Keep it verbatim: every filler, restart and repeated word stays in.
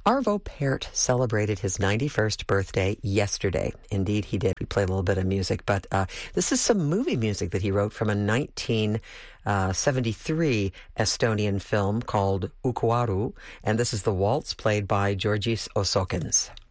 Arvo Pärt celebrated his ninety-first birthday yesterday. Indeed, he did. We play a little bit of music, but uh, this is some movie music that he wrote from a nineteen seventy-three Estonian film called Uku Aru, and this is the waltz played by Georgis Osokins.